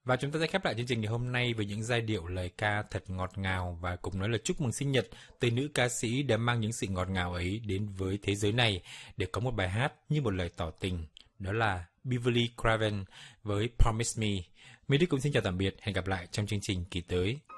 Và chúng ta sẽ khép lại chương trình ngày hôm nay với những giai điệu lời ca thật ngọt ngào và cùng nói lời chúc mừng sinh nhật tới nữ ca sĩ đã mang những sự ngọt ngào ấy đến với thế giới này để có một bài hát như một lời tỏ tình. Đó là Beverly Craven với Promise Me. Mỹ Đức cũng xin chào tạm biệt, hẹn gặp lại trong chương trình kỳ tới.